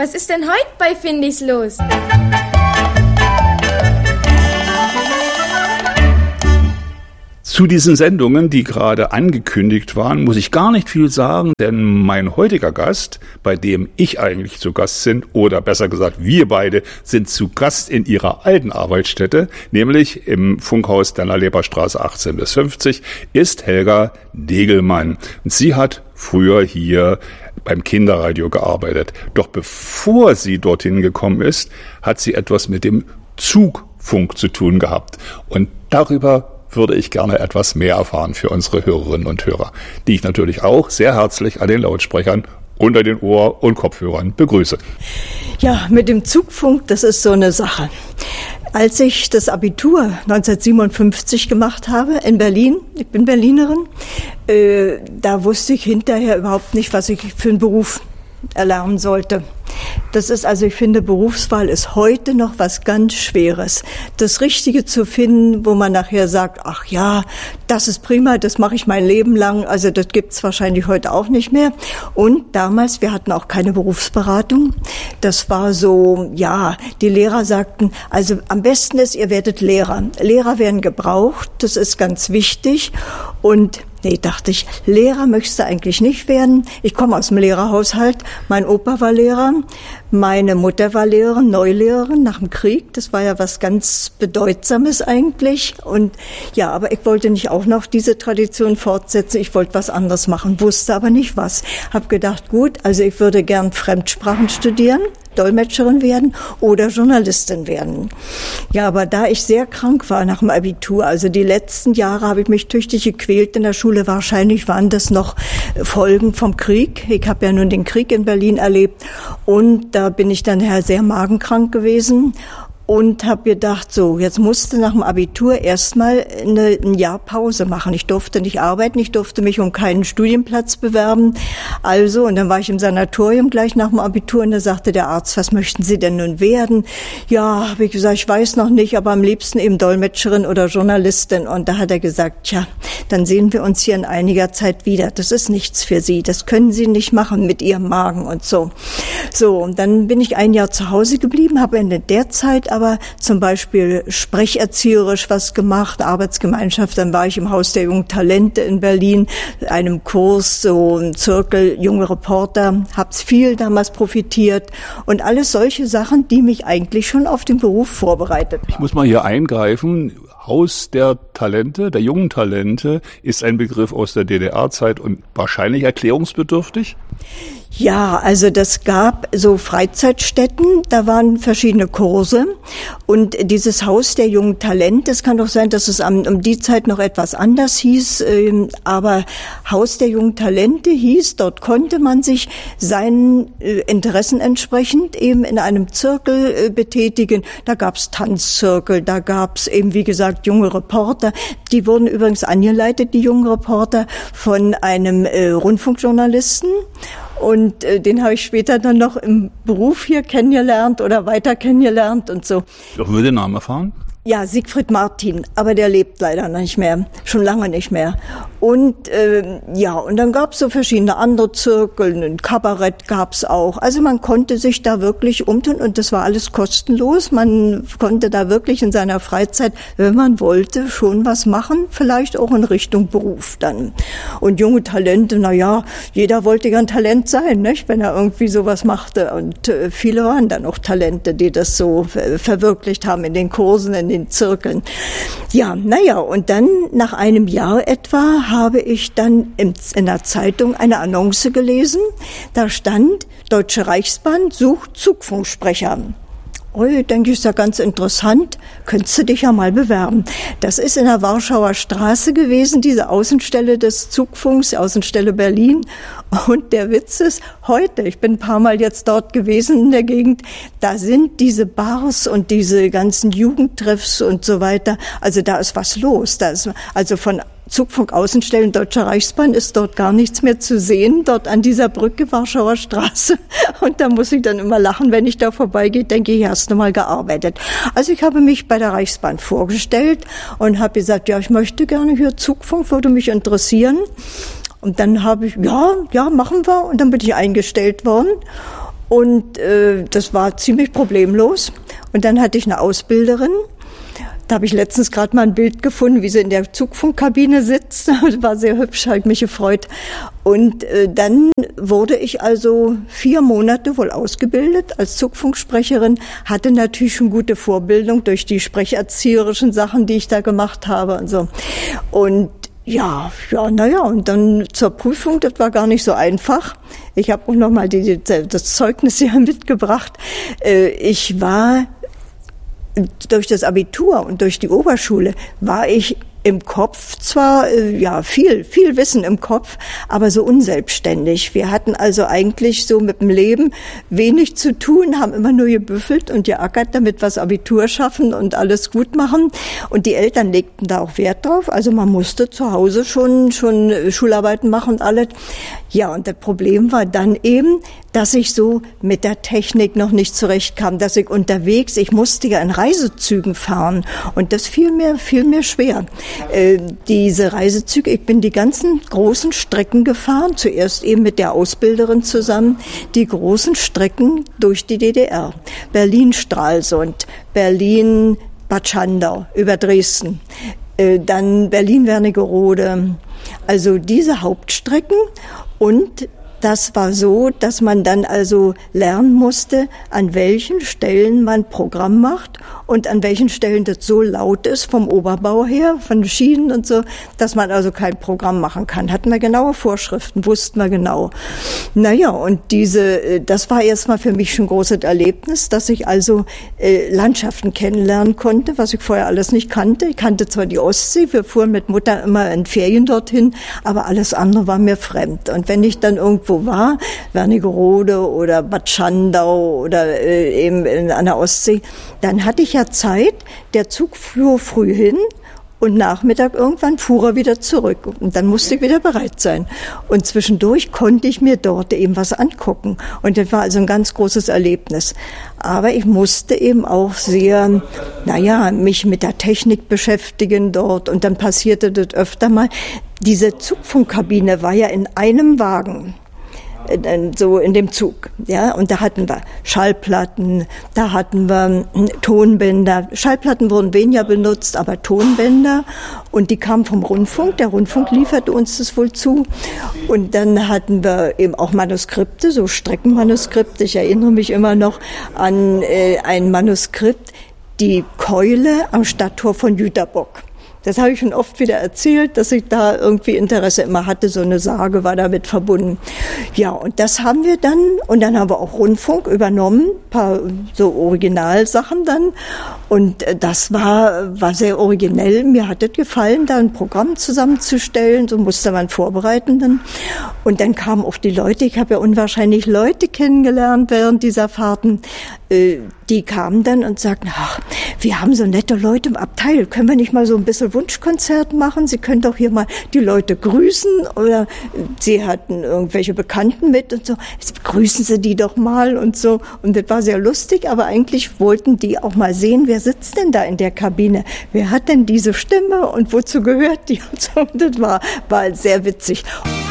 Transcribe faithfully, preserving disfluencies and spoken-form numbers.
Was ist denn heute bei Findis los? Zu diesen Sendungen, die gerade angekündigt waren, muss ich gar nicht viel sagen, denn mein heutiger Gast, bei dem ich eigentlich zu Gast bin, oder besser gesagt, wir beide sind zu Gast in ihrer alten Arbeitsstätte, nämlich im Funkhaus der Leberstraße achtzehn bis fünfzig, ist Helga Degelmann. Und sie hat früher hier beim Kinderradio gearbeitet. Doch bevor sie dorthin gekommen ist, hat sie etwas mit dem Zugfunk zu tun gehabt. Und darüber würde ich gerne etwas mehr erfahren für unsere Hörerinnen und Hörer, die ich natürlich auch sehr herzlich an den Lautsprechern unter den Ohr- und Kopfhörern begrüße. Ja, mit dem Zugfunk, das ist so eine Sache. Als ich das Abitur neunzehnhundertsiebenundfünfzig gemacht habe in Berlin, ich bin Berlinerin, äh, da wusste ich hinterher überhaupt nicht, was ich für einen Beruf erlernen sollte. Das ist also, ich finde, Berufswahl ist heute noch was ganz Schweres. Das Richtige zu finden, wo man nachher sagt, ach ja, das ist prima, das mache ich mein Leben lang. Also das gibt's wahrscheinlich heute auch nicht mehr. Und damals, wir hatten auch keine Berufsberatung. Das war so, ja, die Lehrer sagten, also am besten ist, ihr werdet Lehrer. Lehrer werden gebraucht, das ist ganz wichtig. Und nee, dachte ich, Lehrer möchtest du eigentlich nicht werden. Ich komme aus dem Lehrerhaushalt. Mein Opa war Lehrer, meine Mutter war Lehrerin, Neulehrerin nach dem Krieg. Das war ja was ganz Bedeutsames eigentlich. Und ja, aber ich wollte nicht auch noch diese Tradition fortsetzen. Ich wollte was anderes machen, wusste aber nicht was. Hab gedacht, gut, also ich würde gern Fremdsprachen studieren, Dolmetscherin werden oder Journalistin werden. Ja, aber da ich sehr krank war nach dem Abitur, also die letzten Jahre habe ich mich tüchtig gequält in der Schule, wahrscheinlich waren das noch Folgen vom Krieg. Ich habe ja nun den Krieg in Berlin erlebt und da bin ich dann sehr magenkrank gewesen. Und habe gedacht, so, jetzt musste nach dem Abitur erstmal eine, ein Jahr Pause machen. Ich durfte nicht arbeiten, ich durfte mich um keinen Studienplatz bewerben. Also, und dann war ich im Sanatorium gleich nach dem Abitur und da sagte der Arzt, was möchten Sie denn nun werden? Ja, habe ich gesagt, ich weiß noch nicht, aber am liebsten eben Dolmetscherin oder Journalistin. Und da hat er gesagt, tja, dann sehen wir uns hier in einiger Zeit wieder. Das ist nichts für Sie, das können Sie nicht machen mit Ihrem Magen und so. So, und dann bin ich ein Jahr zu Hause geblieben, habe in der Zeit aber zum Beispiel sprecherzieherisch was gemacht, Arbeitsgemeinschaft. Dann war ich im Haus der jungen Talente in Berlin, einem Kurs, so ein Zirkel, junge Reporter, hab's viel damals profitiert und alles solche Sachen, die mich eigentlich schon auf den Beruf vorbereitet haben. Ich muss mal hier eingreifen. Haus der Talente, der jungen Talente, ist ein Begriff aus der D D R-Zeit und wahrscheinlich erklärungsbedürftig? Ja, also das gab so Freizeitstätten, da waren verschiedene Kurse und dieses Haus der jungen Talente, es kann doch sein, dass es um, um die Zeit noch etwas anders hieß, äh, aber Haus der jungen Talente hieß, dort konnte man sich seinen äh, Interessen entsprechend eben in einem Zirkel äh, betätigen. Da gab's Tanzzirkel, da gab's eben, wie gesagt, junge Reporter. Die wurden übrigens angeleitet, die jungen Reporter, von einem äh, Rundfunkjournalisten. Und äh, den habe ich später dann noch im Beruf hier kennengelernt oder weiter kennengelernt und so. Dürfen wir den Namen erfahren? Ja, Siegfried Martin, aber der lebt leider nicht mehr, schon lange nicht mehr. Und äh, ja, und dann gab's so verschiedene andere Zirkel, ein Kabarett gab's auch. Also man konnte sich da wirklich umtun und das war alles kostenlos. Man konnte da wirklich in seiner Freizeit, wenn man wollte, schon was machen, vielleicht auch in Richtung Beruf dann. Und junge Talente, na ja, jeder wollte ja ein Talent sein, nicht, wenn er irgendwie sowas machte. Und äh, viele waren dann auch Talente, die das so äh, verwirklicht haben in den Kursen, in den Zirkeln. Ja, naja, und dann nach einem Jahr etwa habe ich dann in, in der Zeitung eine Annonce gelesen. Da stand, Deutsche Reichsbahn sucht Zugfunksprecher. Oh, denke ich, ist ja ganz interessant. Könntest du dich ja mal bewerben. Das ist in der Warschauer Straße gewesen, diese Außenstelle des Zugfunks, Außenstelle Berlin. Und der Witz ist, heute, ich bin ein paar Mal jetzt dort gewesen in der Gegend, da sind diese Bars und diese ganzen Jugendtreffs und so weiter. Also da ist was los. Da ist also von Zugfunk Außenstellen Deutscher Reichsbahn ist dort gar nichts mehr zu sehen, dort an dieser Brücke Warschauer Straße. Und da muss ich dann immer lachen, wenn ich da vorbeigehe, denke ich, hier hast du mal gearbeitet. Also ich habe mich bei der Reichsbahn vorgestellt und habe gesagt, ja, ich möchte gerne hier Zugfunk, würde mich interessieren. Und dann habe ich, ja, ja, machen wir. Und dann bin ich eingestellt worden. Und äh, das war ziemlich problemlos. Und dann hatte ich eine Ausbilderin. Da habe ich letztens gerade mal ein Bild gefunden, wie sie in der Zugfunkkabine sitzt. Das war sehr hübsch, habe ich mich gefreut. Und äh, dann wurde ich also vier Monate wohl ausgebildet als Zugfunksprecherin, hatte natürlich schon gute Vorbildung durch die sprecherzieherischen Sachen, die ich da gemacht habe und so. Und ja, ja, naja, und dann zur Prüfung, das war gar nicht so einfach. Ich habe auch noch mal die, das Zeugnis hier mitgebracht. Äh, ich war durch das Abitur und durch die Oberschule war ich im Kopf zwar, äh, ja, viel, viel Wissen im Kopf, aber so unselbstständig. Wir hatten also eigentlich so mit dem Leben wenig zu tun, haben immer nur gebüffelt und geackert, damit wir das Abitur schaffen und alles gut machen. Und die Eltern legten da auch Wert drauf. Also man musste zu Hause schon, schon Schularbeiten machen und alles. Ja, und das Problem war dann eben, dass ich so mit der Technik noch nicht zurechtkam, dass ich unterwegs, ich musste ja in Reisezügen fahren und das fiel mir, fiel mir schwer. Äh, diese Reisezüge, ich bin die ganzen großen Strecken gefahren, zuerst eben mit der Ausbilderin zusammen, die großen Strecken durch die D D R. Berlin-Stralsund, Berlin-Bad Schandau über Dresden, äh, dann Berlin-Wernigerode, also diese Hauptstrecken. Und das war so, dass man dann also lernen musste, an welchen Stellen man Programm macht und an welchen Stellen das so laut ist vom Oberbau her, von Schienen und so, dass man also kein Programm machen kann. Hatten wir genaue Vorschriften, wussten wir genau. Naja, und diese, das war erstmal für mich schon ein großes Erlebnis, dass ich also äh, Landschaften kennenlernen konnte, was ich vorher alles nicht kannte. Ich kannte zwar die Ostsee, wir fuhren mit Mutter immer in Ferien dorthin, aber alles andere war mir fremd. Und wenn ich dann irgendwo war, Wernigerode oder Bad Schandau oder äh, eben in, an der Ostsee, dann hatte ich ja Zeit, der Zug fuhr früh hin und Nachmittag irgendwann fuhr er wieder zurück und dann musste ich wieder bereit sein. Und zwischendurch konnte ich mir dort eben was angucken und das war also ein ganz großes Erlebnis. Aber ich musste eben auch sehr, naja, mich mit der Technik beschäftigen dort und dann passierte das öfter mal. Diese Zugfunkkabine war ja in einem Wagen. So in dem Zug, ja, und da hatten wir Schallplatten, da hatten wir Tonbänder. Schallplatten wurden weniger benutzt, aber Tonbänder und die kamen vom Rundfunk. Der Rundfunk lieferte uns das wohl zu und dann hatten wir eben auch Manuskripte, so Streckenmanuskripte. Ich erinnere mich immer noch an äh, ein Manuskript, die Keule am Stadttor von Jüterbock. Das habe ich schon oft wieder erzählt, dass ich da irgendwie Interesse immer hatte. So eine Sage war damit verbunden. Ja, und das haben wir dann. Und dann haben wir auch Rundfunk übernommen, ein paar so Originalsachen dann. Und das war, war sehr originell. Mir hat es gefallen, da ein Programm zusammenzustellen. So musste man vorbereiten dann. Und dann kamen auch die Leute. Ich habe ja unwahrscheinlich Leute kennengelernt während dieser Fahrten. Die kamen dann und sagten, ach, wir haben so nette Leute im Abteil. Können wir nicht mal so ein bisschen Wunschkonzert machen? Sie können doch hier mal die Leute grüßen. Oder sie hatten irgendwelche Bekannten mit und so. Grüßen Sie die doch mal und so. Und das war sehr lustig, aber eigentlich wollten die auch mal sehen, wer sitzt denn da in der Kabine? Wer hat denn diese Stimme und wozu gehört die? Und so. Und das war, war sehr witzig.